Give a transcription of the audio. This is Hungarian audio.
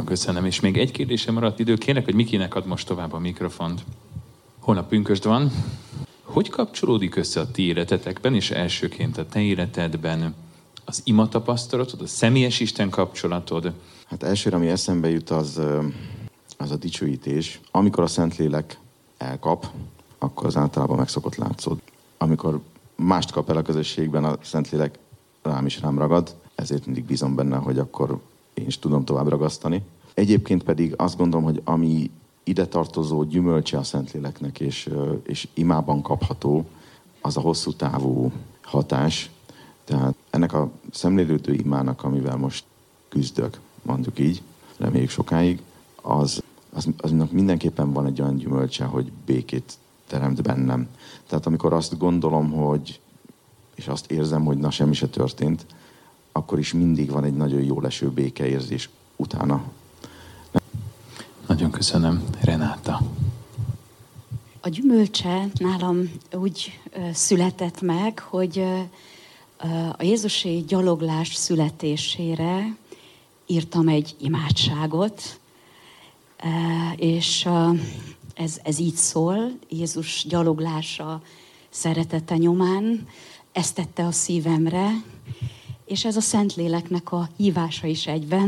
Nagyon köszönöm. És még egy kérdésem maradt idő. Kérlek, hogy Mikinek add most tovább a mikrofont. Holnap pünkösd van. Hogy kapcsolódik össze a ti életetekben, és elsőként a te életedben az ima tapasztalatod, a személyes Isten kapcsolatod? Hát elsőre, ami eszembe jut, az a dicsőítés. Amikor a Szentlélek elkap, akkor az általában meg szokott látszódni. Amikor mást kap el a közösségben, a Szentlélek rám ragad, ezért mindig bízom benne, hogy akkor én is tudom tovább ragasztani. Egyébként pedig azt gondolom, hogy ami ide tartozó gyümölcse a Szentléleknek, és imában kapható, az a hosszú távú hatás. Tehát ennek a szemlélődő imának, amivel most küzdök, mondjuk így, reméljük sokáig, aznak mindenképpen van egy olyan gyümölcse, hogy békét teremt bennem. Tehát amikor azt gondolom, és azt érzem, hogy semmi se történt, akkor is mindig van egy nagyon jó leső békeérzés utána. Nagyon köszönöm. Renáta. A gyümölcse nálam úgy született meg, hogy a Jézusi gyaloglás születésére írtam egy imádságot, és ez így szól: Jézus gyaloglása szeretete nyomán, ezt tette a szívemre, és ez a Szentléleknek a hívása is egyben.